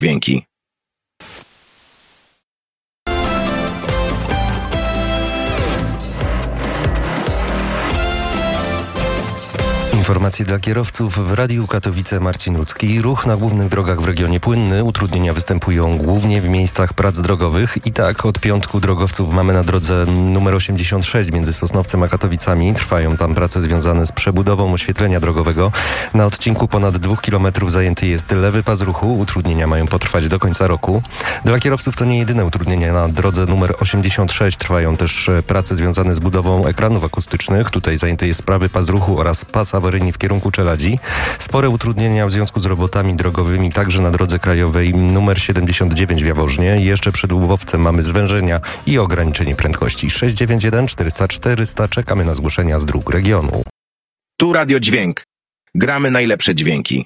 Dźwięki. Informacje dla kierowców w Radiu Katowice. Marcin Rudzki. Ruch na głównych drogach w regionie płynny. Utrudnienia występują głównie w miejscach prac drogowych. I tak od piątku drogowców mamy na drodze numer 86 między Sosnowcem a Katowicami. Trwają tam prace związane z przebudową oświetlenia drogowego. Na odcinku ponad 2 km zajęty jest lewy pas ruchu. Utrudnienia mają potrwać do końca roku. Dla kierowców to nie jedyne utrudnienia. Na drodze numer 86 trwają też prace związane z budową ekranów akustycznych. Tutaj zajęty jest prawy pas ruchu oraz pas awaryjny w kierunku Czeladzi. Spore utrudnienia w związku z robotami drogowymi także na drodze krajowej nr 79 w Jaworznie. Jeszcze przed Łubowcem mamy zwężenia i ograniczenie prędkości. 691 400 400. Czekamy na zgłoszenia z dróg regionu. Tu Radio Dźwięk. Gramy najlepsze dźwięki.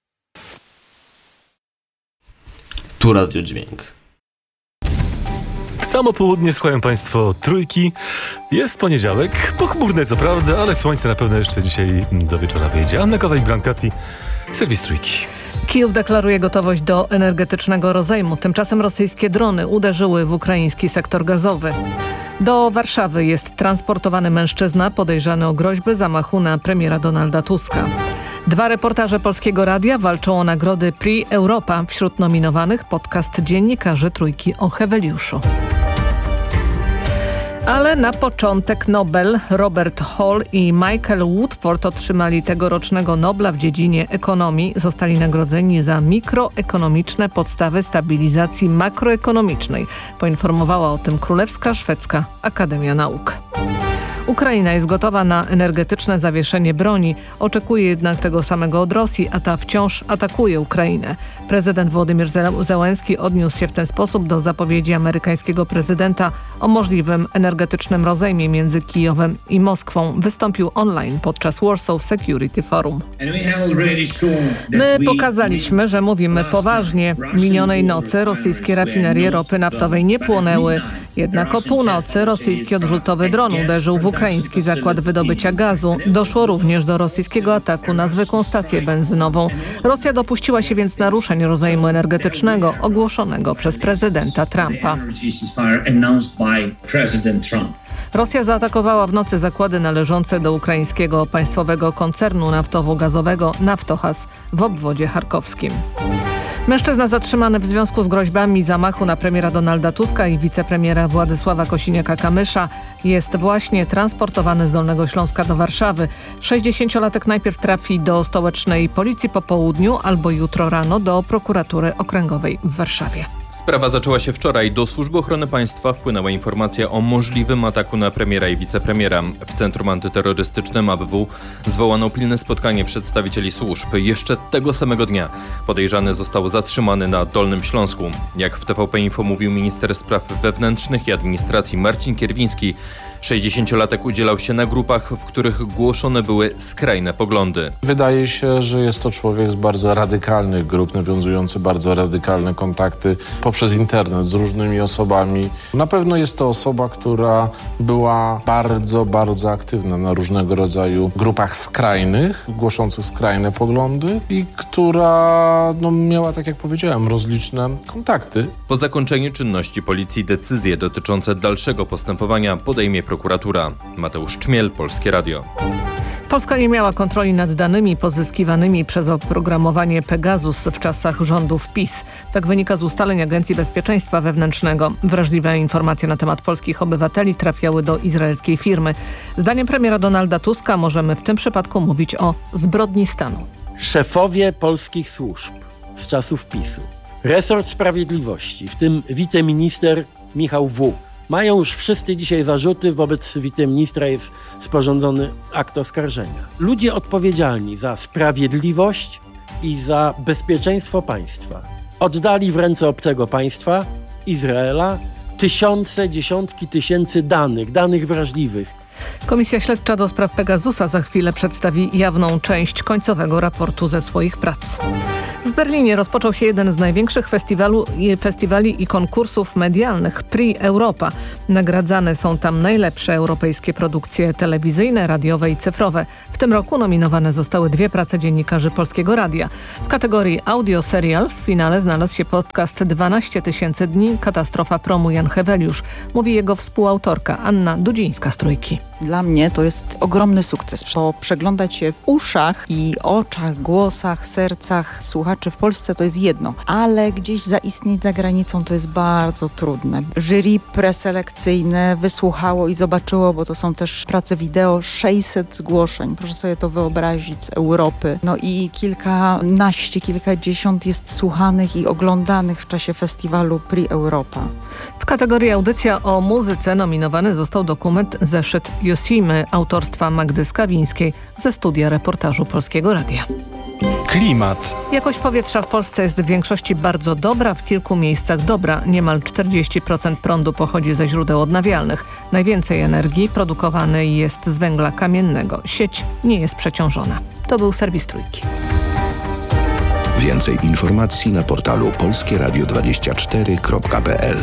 Tu Radio Dźwięk. W samo południe słuchają Państwo Trójki. Jest poniedziałek, pochmurne co prawda, ale słońce na pewno jeszcze dzisiaj do wieczora wyjdzie. Anna Kowal-Brankati, serwis Trójki. Kijów deklaruje gotowość do energetycznego rozejmu. Tymczasem rosyjskie drony uderzyły w ukraiński sektor gazowy. Do Warszawy jest transportowany mężczyzna podejrzany o groźby zamachu na premiera Donalda Tuska. 2 reportaże Polskiego Radia walczą o nagrody Prix Europa. Wśród nominowanych podcast dziennikarzy Trójki o Heweliuszu. Ale na początek Nobel. Robert Hall i Michael Woodford otrzymali tegorocznego Nobla w dziedzinie ekonomii. Zostali nagrodzeni za mikroekonomiczne podstawy stabilizacji makroekonomicznej. Poinformowała o tym Królewska Szwedzka Akademia Nauk. Ukraina jest gotowa na energetyczne zawieszenie broni. Oczekuje jednak tego samego od Rosji, a ta wciąż atakuje Ukrainę. Prezydent Wołodymyr Zełenski odniósł się w ten sposób do zapowiedzi amerykańskiego prezydenta o możliwym energetycznym rozejmie między Kijowem i Moskwą. Wystąpił online podczas Warsaw Security Forum. My pokazaliśmy, że mówimy poważnie. Minionej nocy rosyjskie rafinerie ropy naftowej nie płonęły. Jednak o północy rosyjski odrzutowy dron uderzył w ukraiński zakład wydobycia gazu. Doszło również do rosyjskiego ataku na zwykłą stację benzynową. Rosja dopuściła się więc naruszeń rozejmu energetycznego ogłoszonego przez prezydenta Trumpa. Rosja zaatakowała w nocy zakłady należące do ukraińskiego państwowego koncernu naftowo-gazowego Naftogaz w obwodzie charkowskim. Mężczyzna zatrzymany w związku z groźbami zamachu na premiera Donalda Tuska i wicepremiera Władysława Kosiniaka-Kamysza jest właśnie transportowany z Dolnego Śląska do Warszawy. 60-latek najpierw trafi do stołecznej policji po południu albo jutro rano do prokuratury okręgowej w Warszawie. Sprawa zaczęła się wczoraj. Do Służby Ochrony Państwa wpłynęła informacja o możliwym ataku na premiera i wicepremiera. W Centrum Antyterrorystycznym ABW zwołano pilne spotkanie przedstawicieli służb. Jeszcze tego samego dnia podejrzany został zatrzymany na Dolnym Śląsku. Jak w TVP Info mówił minister spraw wewnętrznych i administracji Marcin Kierwiński, 60-latek udzielał się na grupach, w których głoszone były skrajne poglądy. Wydaje się, że jest to człowiek z bardzo radykalnych grup, nawiązujący bardzo radykalne kontakty poprzez internet z różnymi osobami. Na pewno jest to osoba, która była bardzo, bardzo aktywna na różnego rodzaju grupach skrajnych, głoszących skrajne poglądy i która miała, tak jak powiedziałem, rozliczne kontakty. Po zakończeniu czynności policji decyzje dotyczące dalszego postępowania podejmie prokuratura. Mateusz Czmiel, Polskie Radio. Polska nie miała kontroli nad danymi pozyskiwanymi przez oprogramowanie Pegasus w czasach rządów PiS. Tak wynika z ustaleń Agencji Bezpieczeństwa Wewnętrznego. Wrażliwe informacje na temat polskich obywateli trafiały do izraelskiej firmy. Zdaniem premiera Donalda Tuska możemy w tym przypadku mówić o zbrodni stanu. Szefowie polskich służb z czasów PiS-u, resort sprawiedliwości, w tym wiceminister Michał W., mają już wszyscy dzisiaj zarzuty, wobec wiceministra jest sporządzony akt oskarżenia. Ludzie odpowiedzialni za sprawiedliwość i za bezpieczeństwo państwa oddali w ręce obcego państwa, Izraela, tysiące, dziesiątki tysięcy danych wrażliwych Komisja Śledcza do spraw Pegasusa za chwilę przedstawi jawną część końcowego raportu ze swoich prac. W Berlinie rozpoczął się jeden z największych festiwali i konkursów medialnych, Prix Europa. Nagradzane są tam najlepsze europejskie produkcje telewizyjne, radiowe i cyfrowe. W tym roku nominowane zostały 2 prace dziennikarzy Polskiego Radia. W kategorii audio serial w finale znalazł się podcast 12 000 dni, katastrofa promu Jan Heweliusz. Mówi jego współautorka Anna Dudzińska z Trójki. Dla mnie to jest ogromny sukces. Przeglądać się w uszach i oczach, głosach, sercach słuchaczy w Polsce to jest jedno, ale gdzieś zaistnieć za granicą to jest bardzo trudne. Jury preselekcyjne wysłuchało i zobaczyło, bo to są też prace wideo, 600 zgłoszeń. Proszę sobie to wyobrazić, z Europy. No i kilkadziesiąt jest słuchanych i oglądanych w czasie festiwalu Prix Europa. W kategorii audycja o muzyce nominowany został dokument Zeszyt Josimy autorstwa Magdy Skawińskiej ze studia reportażu Polskiego Radia. Klimat. Jakość powietrza w Polsce jest w większości bardzo dobra, w kilku miejscach dobra. Niemal 40% prądu pochodzi ze źródeł odnawialnych. Najwięcej energii produkowanej jest z węgla kamiennego. Sieć nie jest przeciążona. To był serwis Trójki. Więcej informacji na portalu polskieradio24.pl.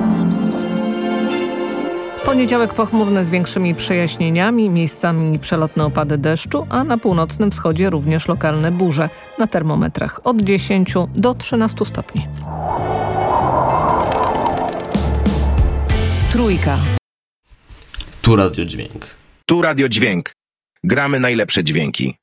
Poniedziałek pochmurny z większymi przejaśnieniami, miejscami przelotne opady deszczu, a na północnym wschodzie również lokalne burze. Na termometrach od 10 do 13 stopni. Trójka. Tu radiodźwięk. Tu radiodźwięk. Gramy najlepsze dźwięki.